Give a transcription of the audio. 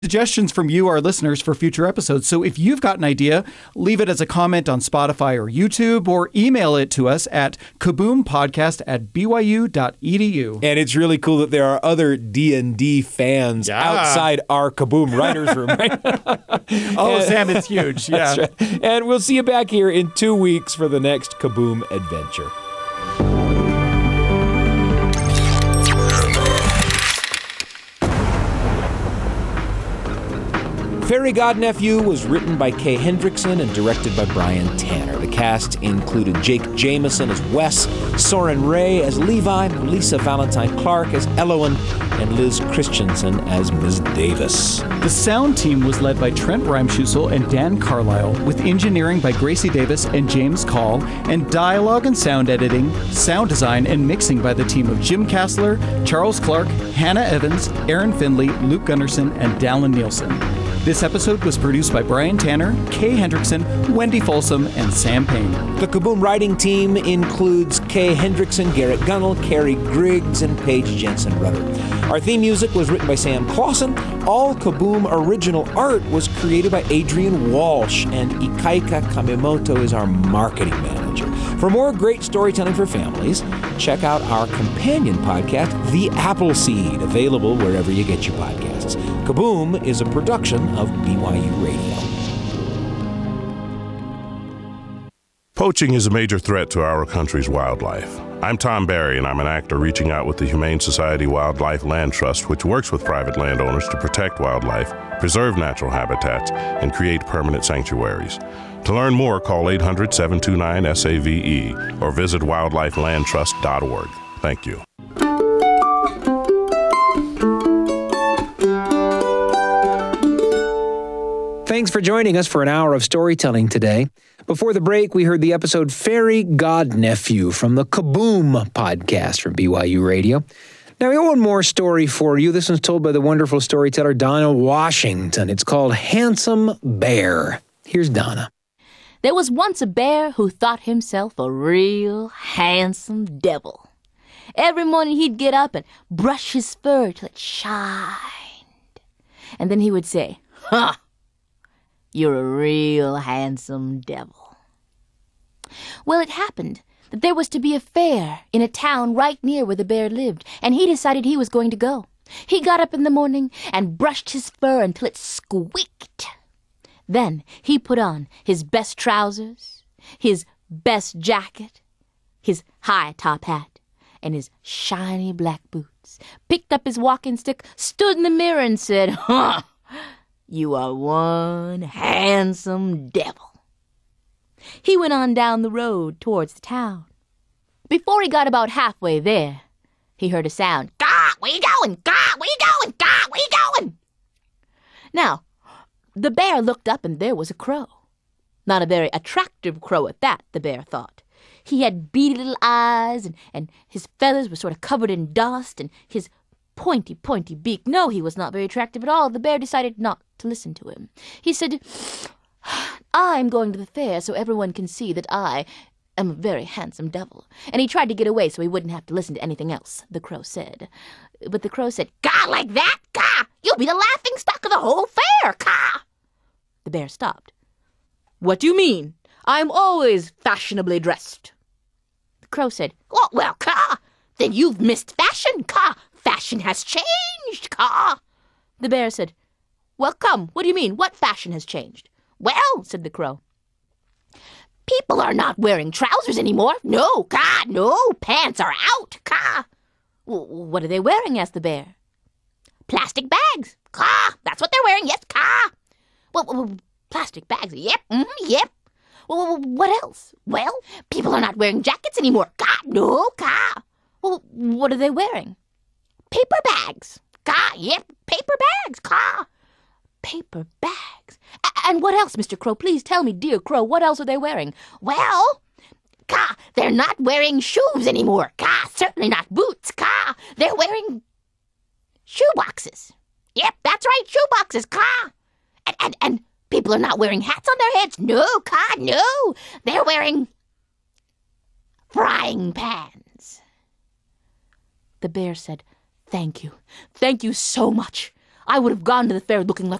Suggestions from you, our listeners, for future episodes. So if you've got an idea, leave it as a comment on Spotify or YouTube, or email it to us at kaboompodcast@byu.edu. And it's really cool that there are other D&D fans outside our Kaboom writers room, right? Sam, it's huge. Yeah. That's right. And we'll see you back here in 2 weeks for the next Kaboom adventure. Fairy Godnephew was written by Kay Hendrickson and directed by Brian Tanner. The cast included Jake Jameson as Wes, Soren Ray as Levi, Lisa Valentine Clark as Elowen, and Liz Christensen as Ms. Davis. The sound team was led by Trent Reimschussel and Dan Carlisle, with engineering by Gracie Davis and James Call, and dialogue and sound editing, sound design, and mixing by the team of Jim Kassler, Charles Clark, Hannah Evans, Aaron Finley, Luke Gunnarsson, and Dallin Nielsen. This episode was produced by Brian Tanner, Kay Hendrickson, Wendy Folsom, and Sam Payne. The Kaboom writing team includes Kay Hendrickson, Garrett Gunnell, Carrie Griggs, and Paige Jensen-Rudder. Our theme music was written by Sam Clausen. All Kaboom original art was created by Adrian Walsh, and Ikaika Kamemoto is our marketing manager. For more great storytelling for families, check out our companion podcast, The Appleseed, available wherever you get your podcasts. Kaboom is a production of BYU Radio. Poaching is a major threat to our country's wildlife. I'm Tom Barry, and I'm an actor reaching out with the Humane Society Wildlife Land Trust, which works with private landowners to protect wildlife, preserve natural habitats, and create permanent sanctuaries. To learn more, call 800-729-SAVE or visit wildlifelandtrust.org. Thank you. Thanks for joining us for an hour of storytelling today. Before the break, we heard the episode Fairy Godnephew from the Kaboom podcast from BYU Radio. Now, we have one more story for you. This one's told by the wonderful storyteller Donna Washington. It's called Handsome Bear. Here's Donna. There was once a bear who thought himself a real handsome devil. Every morning he'd get up and brush his fur till it shined. And then he would say, "Huh! You're a real handsome devil." Well, it happened that there was to be a fair in a town right near where the bear lived, and he decided he was going to go. He got up in the morning and brushed his fur until it squeaked. Then he put on his best trousers, his best jacket, his high-top hat, and his shiny black boots, picked up his walking stick, stood in the mirror and said, "Huh! You are one handsome devil." He went on down the road towards the town. Before he got about halfway there, he heard a sound. "Gah! Where you going? Gah! Where you going? Gah! Where you going?" Now, the bear looked up and there was a crow. Not a very attractive crow at that, the bear thought. He had beady little eyes, and his feathers were sort of covered in dust, and his pointy beak. No, he was not very attractive at all. The bear decided not to listen to him. He said, "I'm going to the fair so everyone can see that I am a very handsome devil." And he tried to get away so he wouldn't have to listen to anything else, the crow said. But the crow said, "Caw, like that? Caw! You'll be the laughing stock of the whole fair, caw!" The bear stopped. "What do you mean? I'm always fashionably dressed." The crow said, "Oh, well, caw, then you've missed fashion, caw. Fashion has changed, caw." The bear said, "Well, come, what do you mean? What fashion has changed?" "Well," said the crow, "people are not wearing trousers anymore. No, caw, no, pants are out, caw." "What are they wearing?" asked the bear. "Plastic bags, caw. That's what they're wearing, yes, caw." Well, plastic bags, yep, yep. Well, what else? "Well, people are not wearing jackets anymore, caw, no, caw." "Well, what are they wearing?" "Paper bags, caw, yep, paper bags, caw." "Paper bags? And what else, Mr. Crow? Please tell me, dear Crow, what else are they wearing?" "Well, caw, they're not wearing shoes anymore, caw, certainly not boots, caw. They're wearing shoeboxes. Yep, that's right, shoeboxes, caw. And people are not wearing hats on their heads. No, caw, no. They're wearing frying pans." The bear said, Thank you so much. I would have gone to the fair looking like